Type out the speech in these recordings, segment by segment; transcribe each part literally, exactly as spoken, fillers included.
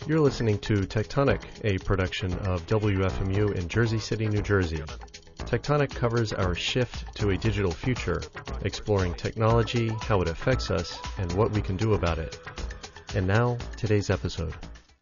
You're listening to Tectonic, a production of W F M U in Jersey City, New Jersey. Tectonic covers our shift to a digital future, exploring technology, how it affects us, and what we can do about it. And now, today's episode.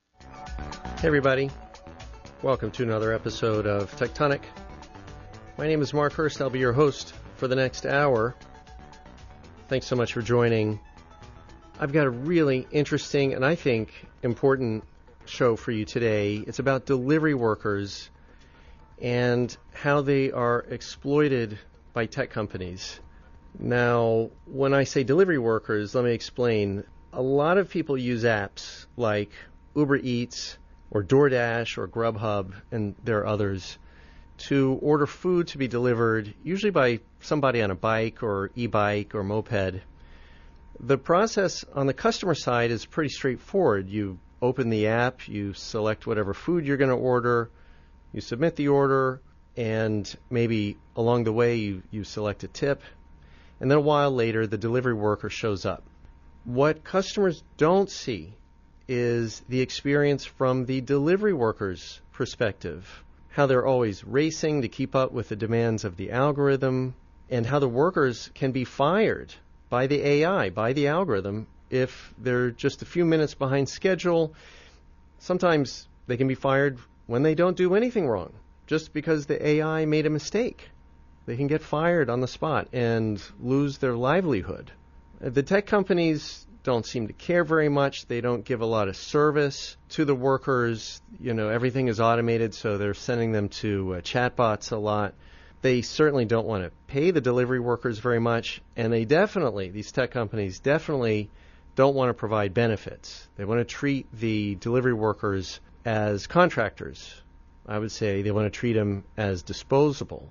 Hey everybody, welcome to another episode of Tectonic. My name is Mark Hurst. I'll be your host for the next hour. Thanks so much for joining. I've got a really interesting and I think important show for you today. It's about delivery workers and how they are exploited by tech companies. Now, when I say delivery workers, let me explain. A lot of people use apps like Uber Eats or DoorDash or Grubhub, and there are others, to order food to be delivered, usually by somebody on a bike or e-bike or moped. The process on the customer side is pretty straightforward. You open the app, you select whatever food you're going to order, you submit the order, and maybe along the way you, you select a tip, and then a while later the delivery worker shows up. What customers don't see is the experience from the delivery worker's perspective, how they're always racing to keep up with the demands of the algorithm, and how the workers can be fired by the A I, by the algorithm, if they're just a few minutes behind schedule. Sometimes they can be fired when they don't do anything wrong, just because the A I made a mistake. They can get fired on the spot and lose their livelihood. The tech companies don't seem to care very much. They don't give a lot of service to the workers. You know, everything is automated, so they're sending them to uh, chatbots a lot. They certainly don't want to pay the delivery workers very much, and they definitely, these tech companies definitely don't want to provide benefits. They want to treat the delivery workers as contractors. I would say they want to treat them as disposable.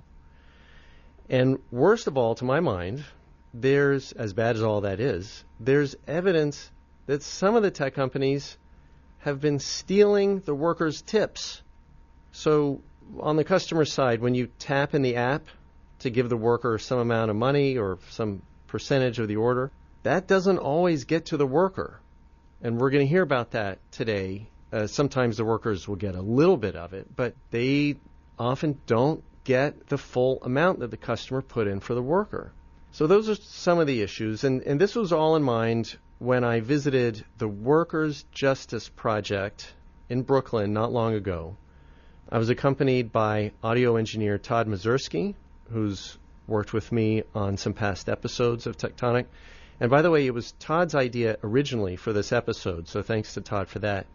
And worst of all, to my mind, there's, as bad as all that is, there's evidence that some of the tech companies have been stealing the workers' tips. So on the customer side, when you tap in the app to give the worker some amount of money or some percentage of the order, that doesn't always get to the worker. And we're going to hear about that today. Uh, sometimes the workers will get a little bit of it, but they often don't get the full amount that the customer put in for the worker. So those are some of the issues. And, and this was all in mind when I visited the Workers' Justice Project in Brooklyn not long ago. I was accompanied by audio engineer Todd Mazurski, who's worked with me on some past episodes of Tectonic. And by the way, it was Todd's idea originally for this episode, so thanks to Todd for that.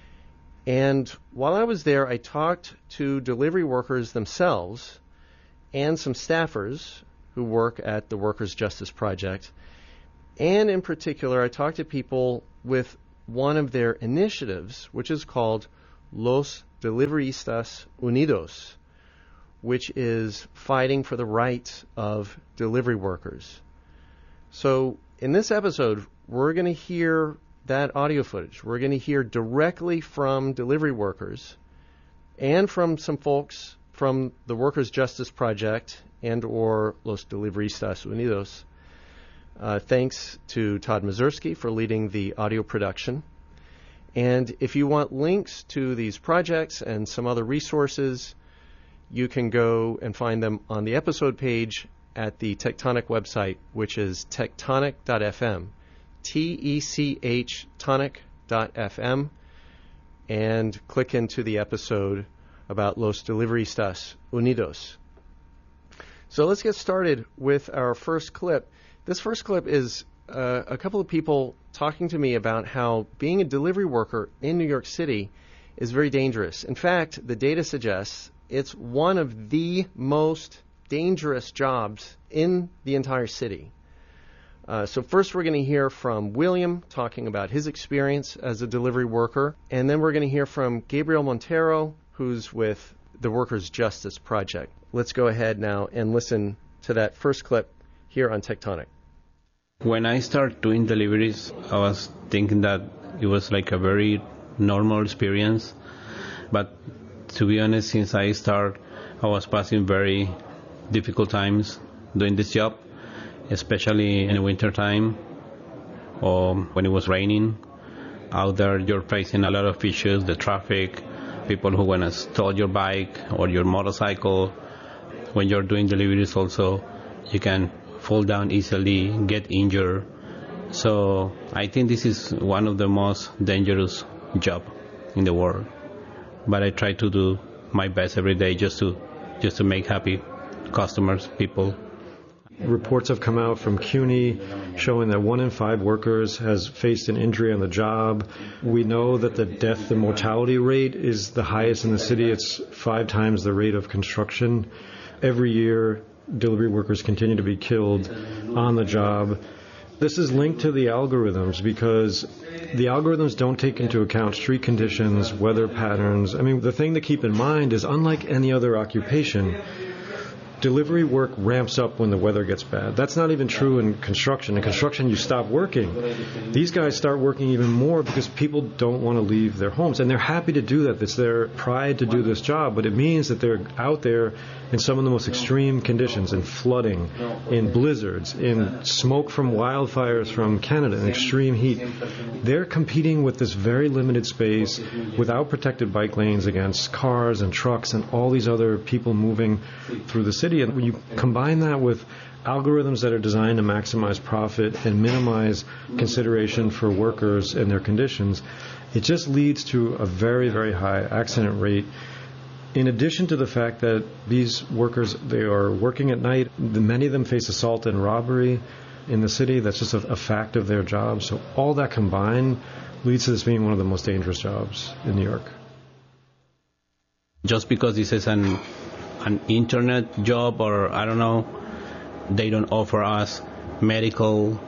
And while I was there, I talked to delivery workers themselves and some staffers who work at the Workers' Justice Project. And in particular, I talked to people with one of their initiatives, which is called Los Deliveristas Unidos, which is fighting for the rights of delivery workers. So in this episode, we're going to hear that audio footage. We're going to hear directly from delivery workers and from some folks from the Workers' Justice Project and or Los Deliveristas Unidos. Uh, thanks to Todd Mazurski for leading the audio production. And if you want links to these projects and some other resources, you can go and find them on the episode page at the Tectonic website, which is tectonic dot f m, T E C H tonic dot f m, and click into the episode about Los Deliveristas Unidos. So let's get started with our first clip. This first clip is uh, a couple of people talking to me about how being a delivery worker in New York City is very dangerous. In fact, the data suggests it's one of the most dangerous jobs in the entire city. Uh, so first we're going to hear from William talking about his experience as a delivery worker, and then we're going to hear from Gabriel Montero, who's with the Workers' Justice Project. Let's go ahead now and listen to that first clip here on Tectonic. When I started doing deliveries, I was thinking that it was like a very normal experience, but to be honest, since I started, I was passing very difficult times doing this job, especially in the winter time or when it was raining. out there you're facing a lot of issues, the traffic, people who want to steal your bike or your motorcycle. When you're doing deliveries also, you can fall down easily, get injured. So I think this is one of the most dangerous jobs in the world. But I try to do my best every day just to just to make happy customers, people. Reports have come out from CUNY showing that one in five workers has faced an injury on the job. We know that the death and mortality rate is the highest in the city. It's five times the rate of construction. Every year, delivery workers continue to be killed on the job. This is linked to the algorithms because the algorithms don't take into account street conditions, weather patterns. I mean, the thing to keep in mind is unlike any other occupation, delivery work ramps up when the weather gets bad. That's not even true in construction. In construction, you stop working. These guys start working even more because people don't want to leave their homes. And they're happy to do that. It's their pride to do this job. But it means that they're out there in some of the most extreme conditions, in flooding, in blizzards, in smoke from wildfires from Canada, in extreme heat. They're competing with this very limited space without protected bike lanes against cars and trucks and all these other people moving through the city. And when you combine that with algorithms that are designed to maximize profit and minimize consideration for workers and their conditions, it just leads to a very, very high accident rate. In addition to the fact that these workers, they are working at night, many of them face assault and robbery in the city. That's just a, a fact of their job. So all that combined leads to this being one of the most dangerous jobs in New York. Just because this is an an internet job, or I don't know, they don't offer us medical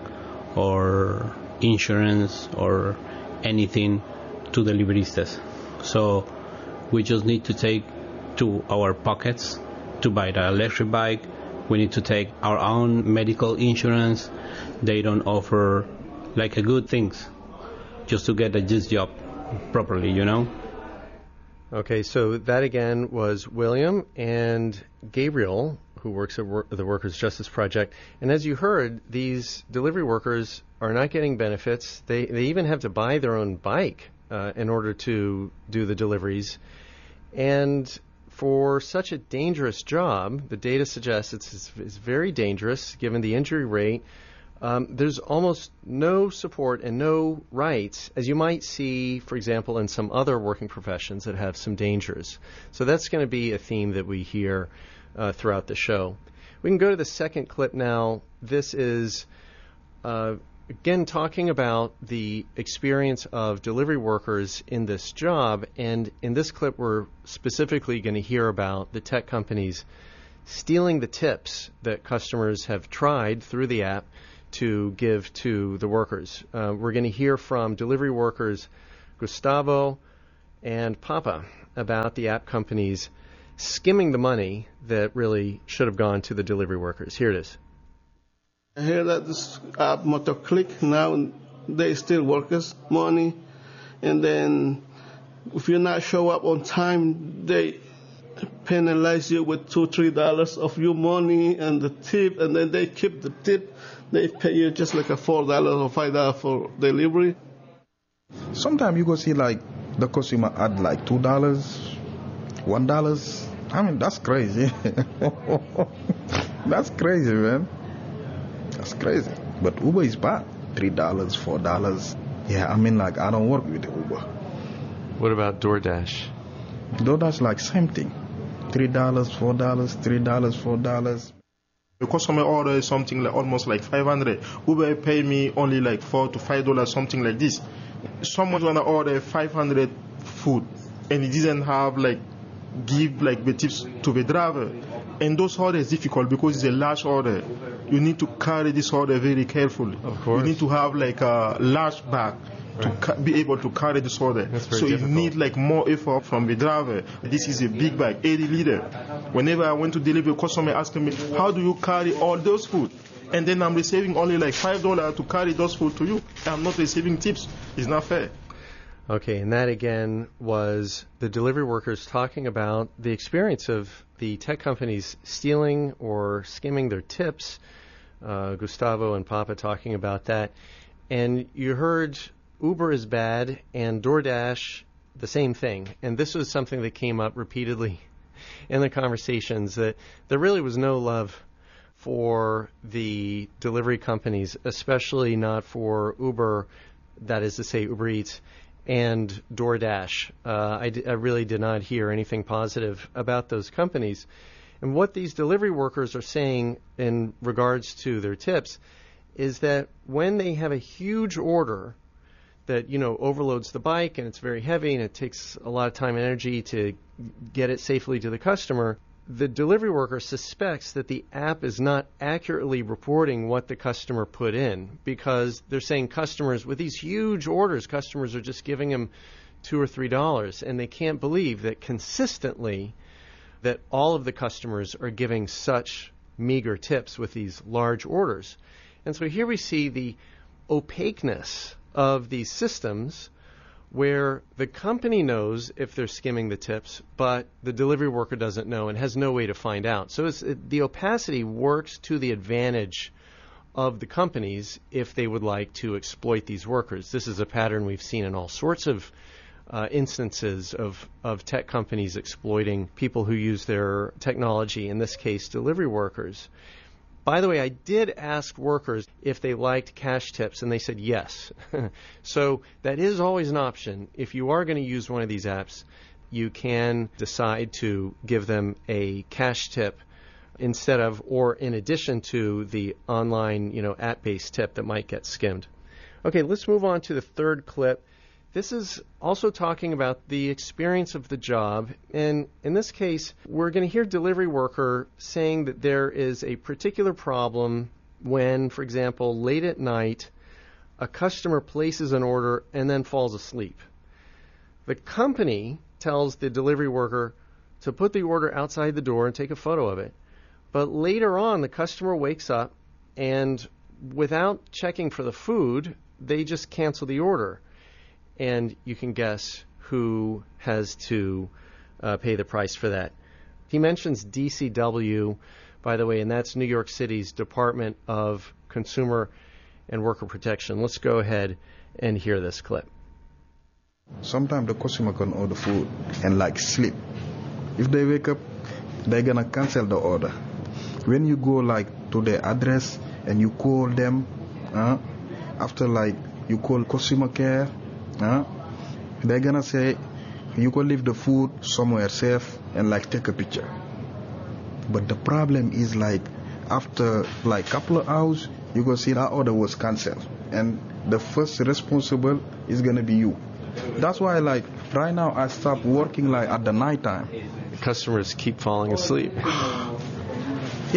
or insurance or anything to deliveristas. So we just need to take to our pockets to buy the electric bike. We need to take our own medical insurance. They don't offer like a good things just to get this job properly, you know. Okay, so that again was William and Gabriel, who works at wor- the Workers' Justice Project. And as you heard, these delivery workers are not getting benefits. They they even have to buy their own bike uh, in order to do the deliveries. And for such a dangerous job, the data suggests it's, it's, it's very dangerous given the injury rate. Um, there's almost no support and no rights, as you might see, for example, in some other working professions that have some dangers. So that's going to be a theme that we hear uh, throughout the show. We can go to the second clip now. This is, uh, again, talking about the experience of delivery workers in this job. And in this clip, we're specifically going to hear about the tech companies stealing the tips that customers have tried through the app to give to the workers. Uh, we're going to hear from delivery workers Gustavo and Papa about the app companies skimming the money that really should have gone to the delivery workers. Here it is. I hear that this app MotoClick now they steal workers' money, and then if you not show up on time, they penalize you with two, three dollars of your money and the tip, and then they keep the tip. They pay you just like a four dollars or five dollars for delivery. Sometimes you go see like the customer add like two dollars, one dollars. I mean that's crazy. That's crazy, man. That's crazy. But Uber is bad. Three dollars, four dollars. Yeah, I mean like I don't work with Uber. What about DoorDash? DoorDash like same thing. Three dollars, four dollars, three dollars, four dollars. The customer order is something like almost like five hundred. Uber pay me only like four to five dollars, something like this. Someone wanna order five hundred food, and he didn't have like give like the tips to the driver. And those orders is difficult because it's a large order. You need to carry this order very carefully. Of course. You need to have like a large bag to right. ca- be able to carry this order. That's very so difficult. you need like more effort from the driver. This is a big bag, eighty liter. Whenever I went to deliver, a customer asking me, how do you carry all those food? And then I'm receiving only like five dollars to carry those food to you. I'm not receiving tips. It's not fair. Okay, and that again was the delivery workers talking about the experience of the tech companies stealing or skimming their tips. Uh, Gustavo and Papa talking about that. And you heard Uber is bad and DoorDash the same thing. And this was something that came up repeatedly in the conversations, that there really was no love for the delivery companies, especially not for Uber, that is to say Uber Eats, and DoorDash. Uh, I, d- I really did not hear anything positive about those companies. And what these delivery workers are saying in regards to their tips is that when they have a huge order that, you know, overloads the bike and it's very heavy and it takes a lot of time and energy to get it safely to the customer, the delivery worker suspects that the app is not accurately reporting what the customer put in, because they're saying customers with these huge orders, customers are just giving them two or three dollars, and they can't believe that consistently that all of the customers are giving such meager tips with these large orders. And so here we see the opaqueness of these systems, where the company knows if they're skimming the tips, but the delivery worker doesn't know and has no way to find out. So it's, it, the opacity works to the advantage of the companies if they would like to exploit these workers. This is a pattern we've seen in all sorts of uh, instances of, of tech companies exploiting people who use their technology, in this case, delivery workers. By the way, I did ask workers if they liked cash tips, and they said yes. So that is always an option. If you are going to use one of these apps, you can decide to give them a cash tip instead of, or in addition to, the online, you know, app-based tip that might get skimmed. Okay, let's move on to the third clip. This is also talking about the experience of the job, and in this case, we're going to hear delivery worker saying that there is a particular problem when, for example, late at night, a customer places an order and then falls asleep. The company tells the delivery worker to put the order outside the door and take a photo of it. But later on, the customer wakes up, and without checking for the food, they just cancel the order. And you can guess who has to uh, pay the price for that. He mentions D C W, by the way, and that's New York City's Department of Consumer and Worker Protection. Let's go ahead and hear this clip. Sometimes the customer can order food and like sleep. If they wake up, they're gonna cancel the order. When you go like to their address and you call them, uh, after like you call customer care, Huh? they're gonna say you can leave the food somewhere safe and like take a picture. But the problem is like after like couple of hours you can see that order was cancelled, and the first responsible is gonna be you. That's why like right now I stopped working like at the night time. Customers keep falling asleep. Yeah.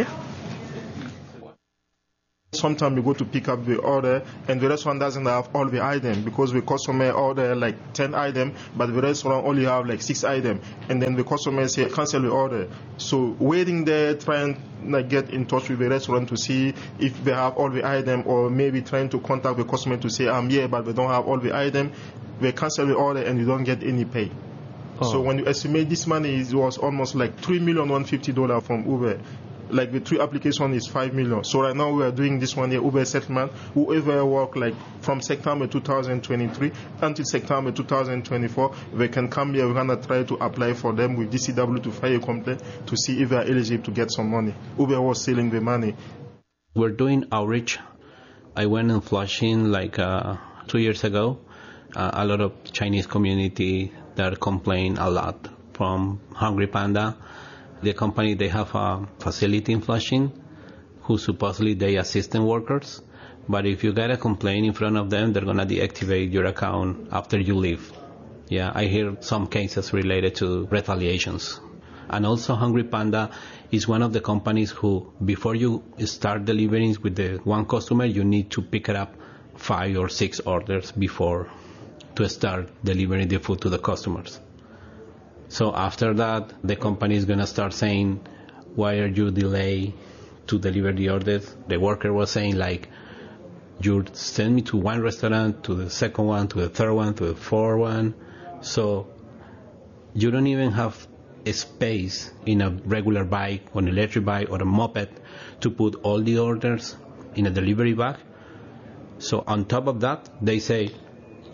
Sometimes we go to pick up the order and the restaurant doesn't have all the items, because the customer order like ten items, but the restaurant only have like six items, and then the customer say cancel the order. So waiting there, trying like get in touch with the restaurant to see if they have all the items, or maybe trying to contact the customer to say I'm here but they don't have all the items. They cancel the order and you don't get any pay. Oh. So when you estimate this money, it was almost like three million one hundred fifty dollars from Uber. Like the three application is five million. So right now we are doing this one here, Uber settlement. Whoever work like from September two thousand twenty-three until September two thousand twenty-four, they can come here. We're gonna try to apply for them with D C W to file a complaint to see if they are eligible to get some money. Uber was stealing the money. We're doing outreach. I went in Flushing like uh, two years ago. Uh, a lot of Chinese community that complain a lot from Hungry Panda. The company, they have a facility in Flushing who supposedly they assistant workers, but if you get a complaint in front of them, they're going to deactivate your account after you leave. Yeah, I hear some cases related to retaliations. And also Hungry Panda is one of the companies who, before you start delivering with the one customer, you need to pick it up five or six orders before to start delivering the food to the customers. So after that, the company is going to start saying, why are you delayed to deliver the orders? The worker was saying, like, you send me to one restaurant, to the second one, to the third one, to the fourth one. So you don't even have a space in a regular bike, or an electric bike, or a moped to put all the orders in a delivery bag. So on top of that, they say,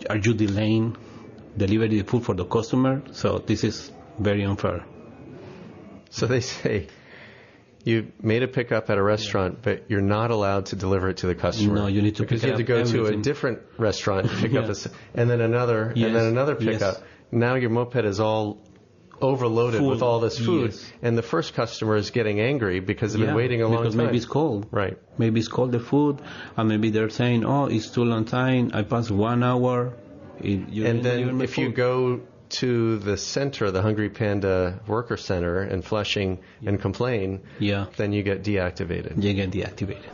are you delaying delivery the food for the customer? So this is very unfair. So they say you made a pickup at a restaurant, but you're not allowed to deliver it to the customer. No, you need to because pick you have to go everything. to a different restaurant and pick Yeah. up a, s- and then another, Yes. and then another pickup. Yes. Now your moped is all overloaded Full. with all this food, Yes. and the first customer is getting angry because they've been Yeah, waiting a long because time. maybe it's cold. Right. Maybe it's cold, the food, and maybe they're saying, oh, it's too long time, I passed one hour. It, you And didn't deliver then my if you food. go to the center, the Hungry Panda Worker Center in Flushing and complain, Yeah, then you get deactivated. you get deactivated.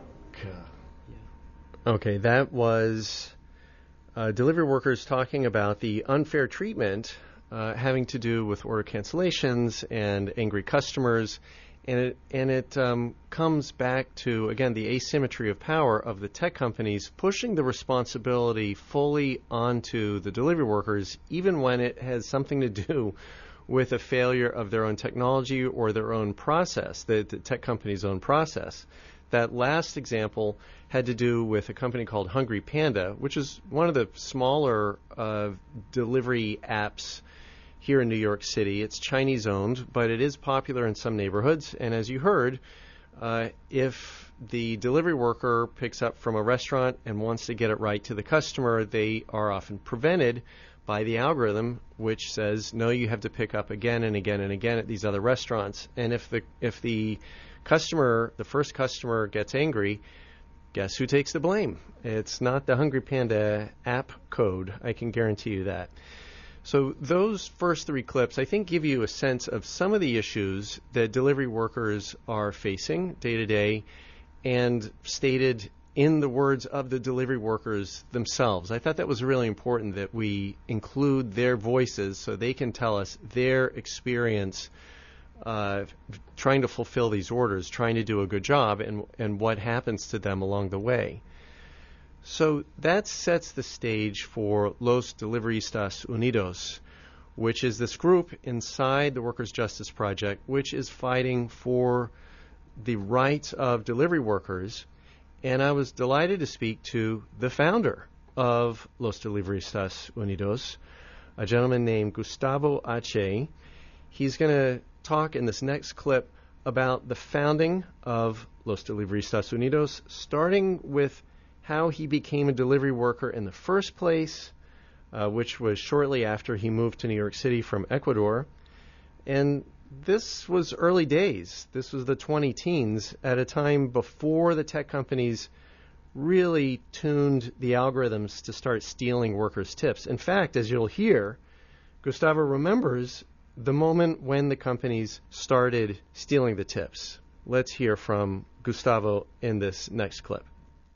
Okay, that was uh, delivery workers talking about the unfair treatment uh, having to do with order cancellations and angry customers. And it, and it um, comes back to, again, the asymmetry of power of the tech companies pushing the responsibility fully onto the delivery workers, even when it has something to do with a failure of their own technology or their own process, the, the tech company's own process. That last example had to do with a company called Hungry Panda, which is one of the smaller uh, delivery apps here in New York City. It's Chinese-owned, but it is popular in some neighborhoods. And as you heard, uh, if the delivery worker picks up from a restaurant and wants to get it right to the customer, they are often prevented by the algorithm, which says, no, you have to pick up again and again and again at these other restaurants. And if the if the customer, the first customer gets angry, guess who takes the blame? It's not the Hungry Panda app code. I can guarantee you that. So those first three clips, I think, give you a sense of some of the issues that delivery workers are facing day to day, and stated in the words of the delivery workers themselves. I thought that was really important that we include their voices so they can tell us their experience uh, trying to fulfill these orders, trying to do a good job, and, and what happens to them along the way. So that sets the stage for Los Deliveristas Unidos, which is this group inside the Workers' Justice Project, which is fighting for the rights of delivery workers. And I was delighted to speak to the founder of Los Deliveristas Unidos, a gentleman named Gustavo Ache. He's going to talk in this next clip about the founding of Los Deliveristas Unidos, starting with how he became a delivery worker in the first place, uh, which was shortly after he moved to New York City from Ecuador. And this was early days. This was the twenty teens, at a time before the tech companies really tuned the algorithms to start stealing workers' tips. In fact, as you'll hear, Gustavo remembers the moment when the companies started stealing the tips. Let's hear from Gustavo in this next clip.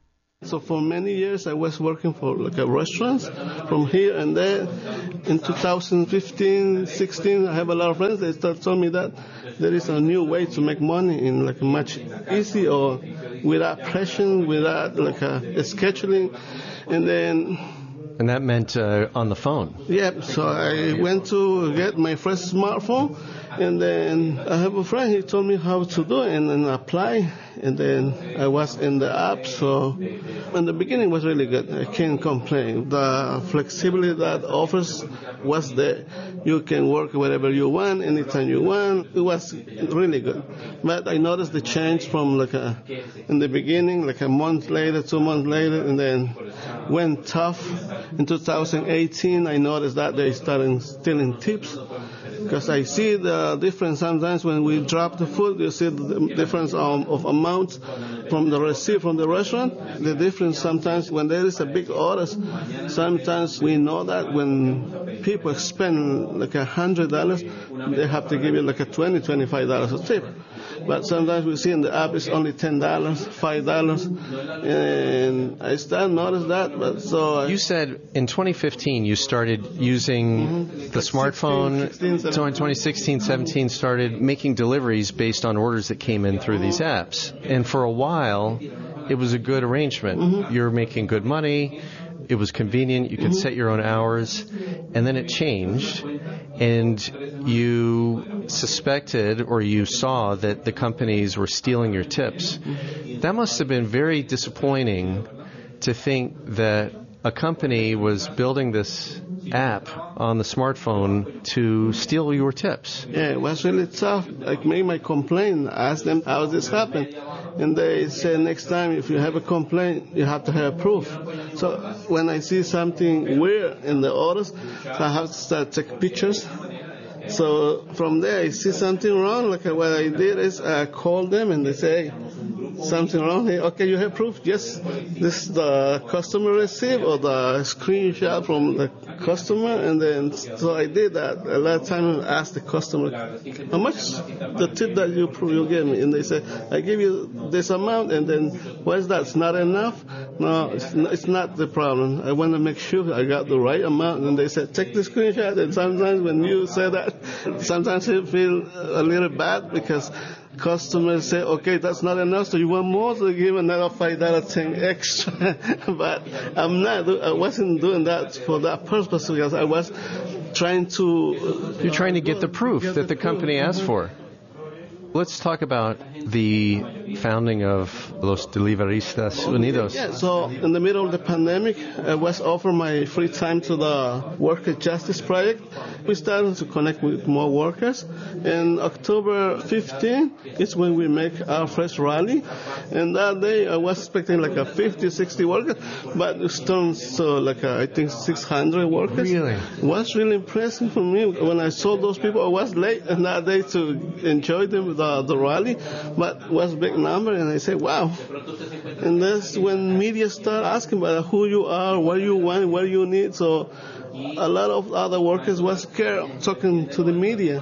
So for many years I was working for like a restaurants from here and there. In two thousand fifteen, sixteen, I have a lot of friends. They start told me that there is a new way to make money in like much easy or without pressure, without like a, a scheduling, and then. And that meant uh, on the phone. Yeah, so I went to get my first smartphone, and then I have a friend, he told me how to do it, and then apply, and then I was in the app, so in the beginning it was really good. I can't complain. The flexibility that offers was there. You can work wherever you want, anytime you want. It was really good. But I noticed the change from like a, in the beginning, like a month later, two months later, and then went tough. In two thousand eighteen, I noticed that they started stealing tips, because I see the difference sometimes when we drop the food. You see the difference of, of amount from the receipt from the restaurant. The difference sometimes when there is a big order, sometimes we know that when people spend like a hundred dollars, they have to give you like a twenty, twenty-five dollars a tip. But sometimes we see in the app it's only ten dollars, five dollars, and I still notice that. But so I, you said in twenty fifteen you started using mm-hmm. the smartphone. sixteen, so in twenty sixteen, seventeen started making deliveries based on orders that came in through these apps. And for a while, it was a good arrangement. Mm-hmm. You were making good money. It was convenient. You could mm-hmm. set your own hours. And then it changed, and you suspected or you saw that the companies were stealing your tips. That must have been very disappointing to think that a company was building this app on the smartphone to steal your tips. Yeah, it was really tough. I made my complaint, asked them how this happened. And they said next time if you have a complaint, you have to have proof. So when I see something weird in the orders, I have to start take pictures. So from there, I see something wrong. Like what I did is I called them and they say, something wrong here. Okay, you have proof? Yes, this is the customer receipt or the screenshot from the customer. And then, so I did that. A lot of times I asked the customer, how much the tip that you you gave me? And they said, I give you this amount. And then, what is that? It's not enough? No, it's not, it's not the problem. I want to make sure I got the right amount. And they said, take the screenshot. And sometimes when you say that, sometimes you feel a little bad because customers say, okay, that's not enough, so you want more, so give another five dollar thing extra. But I'm not, I wasn't doing that for that purpose because I was trying to... You're trying to get the proof that the company asked for. Let's talk about the founding of Los Deliveristas Unidos. Yeah, so in the middle of the pandemic, I was offered my free time to the Worker Justice Project. We started to connect with more workers. And October fifteenth is when we make our first rally. And that day, I was expecting like a fifty, sixty workers, but it turned to like a, I think six hundred workers. Really? It was really impressive for me. When I saw those people, I was late and that day to enjoy them, the, the rally, but it was a big number, and I said, wow. And that's when media start asking about who you are, what you want, what you need. So a lot of other workers was scared talking to the media.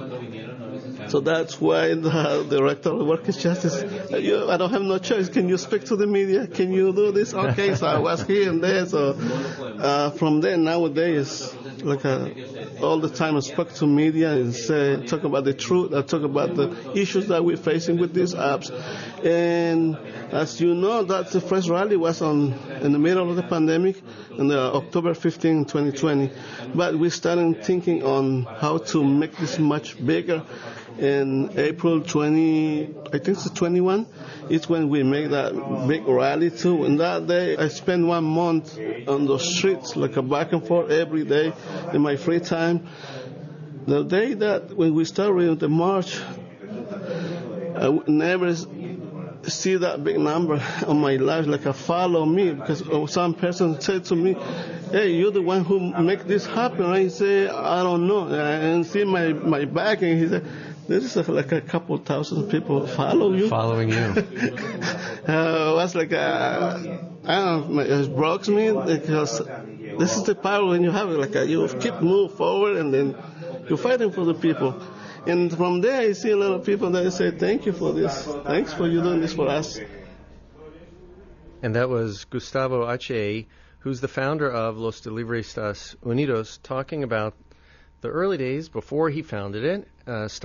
So that's why the director of Workers' Justice, you, I don't have no choice. Can you speak to the media? Can you do this? Okay, so I was here and there. So uh, from there, nowadays, like uh, all the time I spoke to media and say, talk about the truth. I talk about the issues that we're facing with these apps. And as you know, that the first rally was on in the middle of the pandemic, on the October fifteenth, twenty twenty. But we started thinking on how to make this much bigger. In April twentieth, I think it's twenty-one, it's when we make that big rally too. And that day, I spent one month on the streets, like a back and forth every day in my free time. The day that when we started the march, I would never see that big number on my life, like a follow me, because some person said to me, hey, you're the one who make this happen. I say, I don't know. And see my, my back, and he said, there is like a couple thousand people follow you. Following you. uh, it was like, a, I don't know, it broke me because this is the power when you have it. Like a, you keep move forward and then you're fighting for the people. And from there, I see a lot of people that say, thank you for this. Thanks for you doing this for us. And that was Gustavo H. who's the founder of Los Deliveristas Unidos, talking about the early days before he founded it. Uh,